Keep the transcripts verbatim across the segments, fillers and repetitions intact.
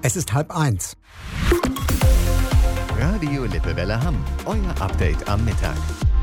Es ist halb eins. Radio Lippewelle Hamm, euer Update am Mittag.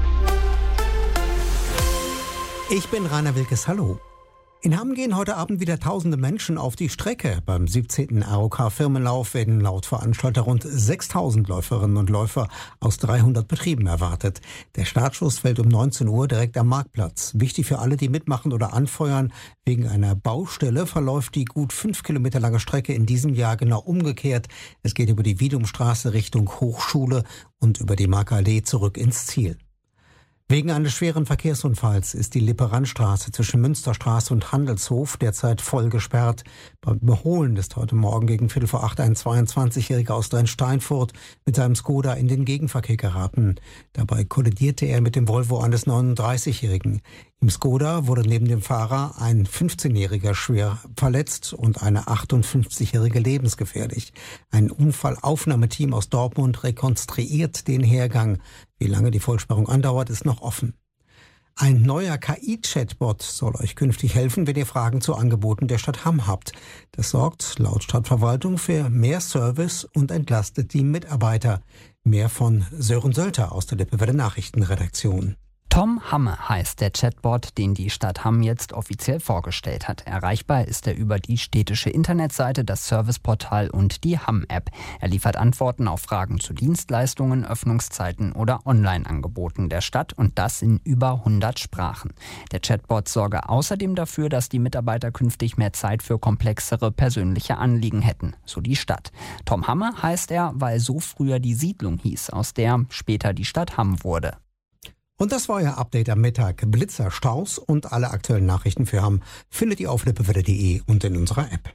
Ich bin Rainer Wilkes, hallo. In Hamm gehen heute Abend wieder tausende Menschen auf die Strecke. Beim siebzehnten R O K-Firmenlauf werden laut Veranstalter rund sechstausend Läuferinnen und Läufer aus dreihundert Betrieben erwartet. Der Startschuss fällt um neunzehn Uhr direkt am Marktplatz. Wichtig für alle, die mitmachen oder anfeuern: wegen einer Baustelle verläuft die gut fünf Kilometer lange Strecke in diesem Jahr genau umgekehrt. Es geht über die Wiedumstraße Richtung Hochschule und über die Markallee zurück ins Ziel. Wegen eines schweren Verkehrsunfalls ist die Lippe-Rand-Straße zwischen Münsterstraße und Handelshof derzeit voll gesperrt. Beim Überholen ist heute Morgen gegen Viertel vor acht ein zweiundzwanzigjähriger aus Rhein-Steinfurt mit seinem Skoda in den Gegenverkehr geraten. Dabei kollidierte er mit dem Volvo eines neununddreißigjährigen. Im Skoda wurde neben dem Fahrer ein fünfzehnjähriger schwer verletzt und eine achtundfünfzigjährige lebensgefährlich. Ein Unfallaufnahmeteam aus Dortmund rekonstruiert den Hergang. Wie lange die Vollsperrung andauert, ist noch offen. Ein neuer K I-Chatbot soll euch künftig helfen, wenn ihr Fragen zu Angeboten der Stadt Hamm habt. Das sorgt laut Stadtverwaltung für mehr Service und entlastet die Mitarbeiter. Mehr von Sören Sölter aus der Lippewelle Nachrichtenredaktion. Tom Hamme heißt der Chatbot, den die Stadt Hamm jetzt offiziell vorgestellt hat. Erreichbar ist er über die städtische Internetseite, das Serviceportal und die Hamm-App. Er liefert Antworten auf Fragen zu Dienstleistungen, Öffnungszeiten oder Online-Angeboten der Stadt, und das in über hundert Sprachen. Der Chatbot sorge außerdem dafür, dass die Mitarbeiter künftig mehr Zeit für komplexere persönliche Anliegen hätten, so die Stadt. Tom Hamme heißt er, weil so früher die Siedlung hieß, aus der später die Stadt Hamm wurde. Und das war euer Update am Mittag. Blitzer, Staus und alle aktuellen Nachrichten für Hamm findet ihr auf lippewelle punkt de und in unserer App.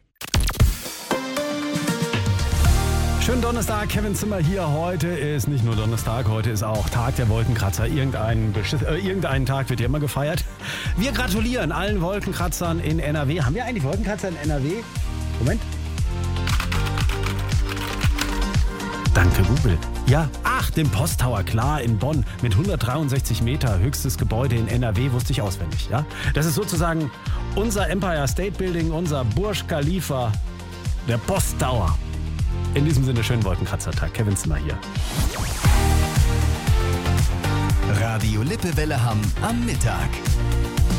Schönen Donnerstag, Kevin Zimmer hier. Heute ist nicht nur Donnerstag, heute ist auch Tag der Wolkenkratzer. Irgendein, Beschiss, äh, irgendeinen Tag wird ja immer gefeiert. Wir gratulieren allen Wolkenkratzern in N R W. Haben wir eigentlich Wolkenkratzer in N R W? Moment. Danke, Google. Ja, ach, den Posttower, klar, in Bonn mit hundertdreiundsechzig Meter, höchstes Gebäude in N R W, wusste ich auswendig. Ja? Das ist sozusagen unser Empire State Building, unser Burj Khalifa, der Posttower. In diesem Sinne, schönen Wolkenkratzertag. Kevin Zimmer hier. Radio Lippewelle Hamm am Mittag.